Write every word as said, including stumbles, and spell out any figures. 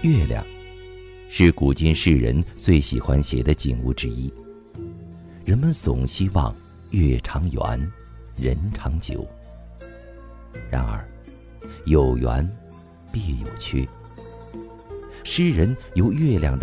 月亮是古今世人最喜欢写的景物之一，人们总希望月长圆，人长久。然而，有圆必有缺。诗人由月亮的